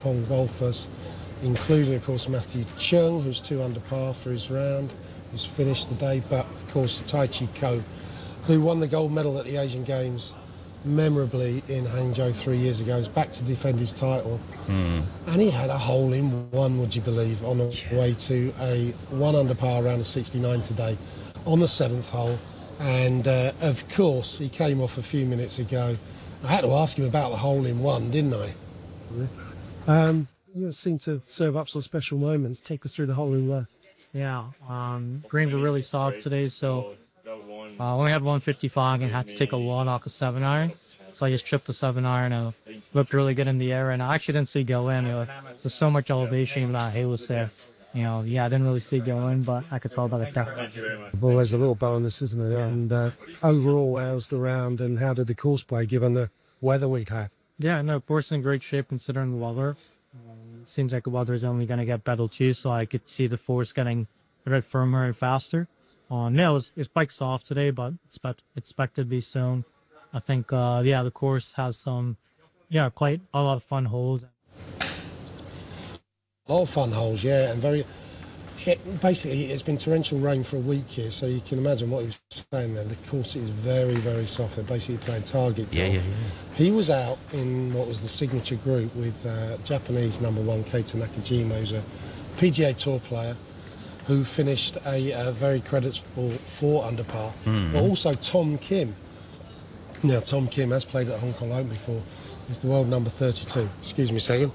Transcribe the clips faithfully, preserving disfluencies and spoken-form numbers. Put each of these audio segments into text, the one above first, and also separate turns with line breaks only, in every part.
Kong golfers, including, of course, Matthew Cheung, who's two under par for his round, who's finished the day, but, of course, Tai Chi Ko, who won the gold medal at the Asian Games memorably in Hangzhou three years ago, is back to defend his title.
Mm.
And he had a hole in one, would you believe, on the yeah. way to a one under par round of sixty-nine today on the seventh hole. And, uh, of course, he came off a few minutes ago. I had to ask him about the hole in one, didn't I? Um, you seem to serve up some special moments. Take us through the hole in one.
Yeah, um, greens were really soft today, so I uh, only had one fifty-five and had to take a one off a seven iron. So I just tripped the seven iron and looked really good in the air. And I actually didn't see it go in. There was so much elevation even that hay was there. You know, yeah, I didn't really see it go in, but I could tell by the depth.
Well, there's a little bonus, isn't it? Yeah. And uh, overall, how's the round and how did the course play given the weather we had?
Yeah, no, course in great shape considering the weather. Um, seems like the weather is only going to get better too, so I could see the force getting a bit firmer and faster. Uh, no, it was, it was quite soft today, but expect, expected to be soon. I think, uh, yeah, the course has some, yeah, quite a lot of fun holes.
A lot of fun holes, yeah, and very. It, basically, it's been torrential rain for a week here, so you can imagine what he was saying there. The course is very, very soft. They're basically playing target golf.
Yeah, yeah, yeah.
He was out in what was the signature group with uh, Japanese number one Keita Nakajima, who's a P G A Tour player, who finished a, a very creditable four under par, mm-hmm. but also Tom Kim. Now, Tom Kim has played at Hong Kong Open before. He's the world number thirty-two. Excuse me a second.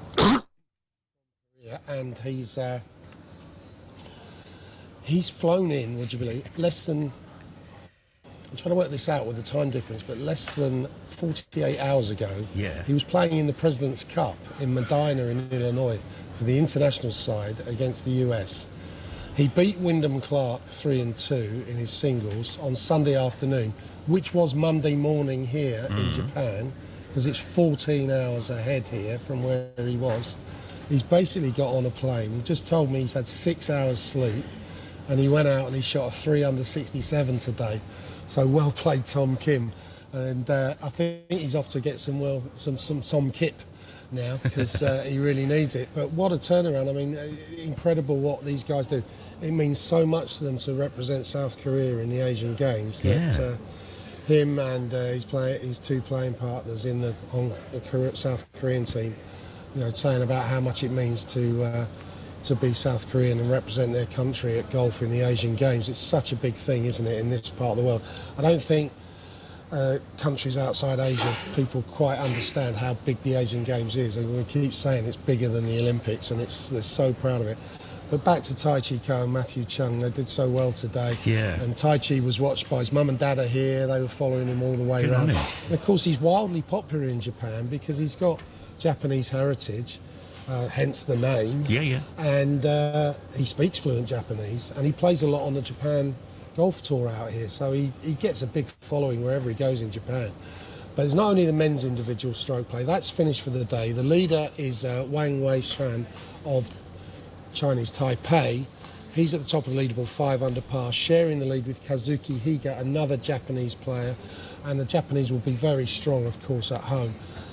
Yeah, and he's uh, he's flown in, would you believe, less than, I'm trying to work this out with the time difference, but less than forty-eight hours ago,
yeah.
he was playing in the President's Cup in Medina in Illinois for the international side against the U S. He beat Wyndham Clark three and two in his singles on Sunday afternoon, which was Monday morning here mm. in Japan, because it's fourteen hours ahead here from where he was. He's basically got on a plane. He just told me he's had six hours sleep, and he went out and he shot a three under sixty-seven today. So well played, Tom Kim. And uh, I think he's off to get some well some some Tom Kip now, because uh, he really needs it. But what a turnaround! I mean, incredible what these guys do. It means so much to them to represent South Korea in the Asian Games.
Yeah.
That, uh, him and uh, his play, his two playing partners in the, on the South Korean team, you know, saying about how much it means to uh, to be South Korean and represent their country at golf in the Asian Games. It's such a big thing, isn't it, in this part of the world? I don't think uh, countries outside Asia, people quite understand how big the Asian Games is. And we keep saying it's bigger than the Olympics, and it's they're so proud of it. But back to Tai Chi Ko and Matthew Cheung, they did so well today.
Yeah.
And Tai Chi was watched by his mum and dad are here. They were following him all the way
Good
around.
on him.
And of course, he's wildly popular in Japan because he's got Japanese heritage, uh, hence the name.
Yeah, yeah.
And uh, he speaks fluent Japanese, and he plays a lot on the Japan golf tour out here. So he, he gets a big following wherever he goes in Japan. But it's not only the men's individual stroke play. That's finished for the day. The leader is uh, Wang Wei-shan of Chinese Taipei. He's at the top of the leaderboard, five under par, sharing the lead with Kazuki Higa, another Japanese player. And the Japanese will be very strong, of course, at home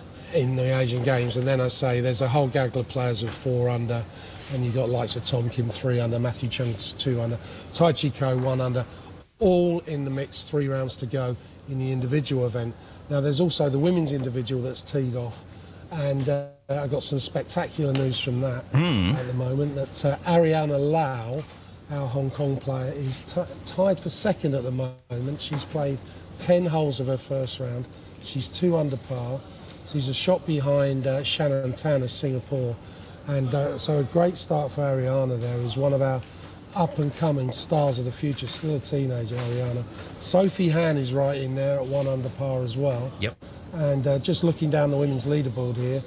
in the Asian Games. And then I say there's a whole gaggle of players of four under, and you've got likes of Tom Kim, three under, Matthew Cheung, two under, Tai Chi Ko, one under, all in the mix, three rounds to go in the individual event. Now, there's also the women's individual that's teed off, and uh, I've got some spectacular news from that mm. at the moment, that uh, Ariana Lau, our Hong Kong player, is t tied for second at the moment. She's played ten holes of her first round. She's two under par. She's a shot behind uh, Shannon Tan of Singapore. And uh, so a great start for Ariana there. Is one of our up-and-coming stars of the future, still a teenager, Ariana. Sophie Han is right in there at one under par as well.
Yep.
And uh, just looking down the women's leaderboard here,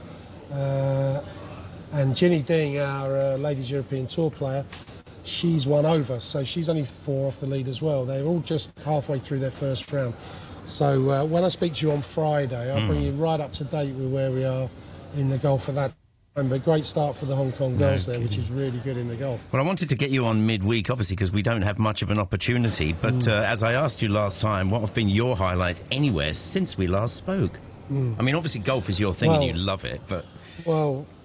uh, and Ginny Ding, our uh, Ladies European Tour player, she's one over, so she's only four off the lead as well. They're all just halfway through their first round. So uh, when I speak to you on Friday, I'll mm. bring you right up to date with where we are in the golf at that time. But great start for the Hong Kong girls no there, which is really good in the golf.
Well, I wanted to get you on midweek, obviously, because we don't have much of an opportunity. But mm. uh, as I asked you last time, what have been your highlights anywhere since we last spoke? Mm. I mean, obviously golf is your thing well, and you love it, but...
Well,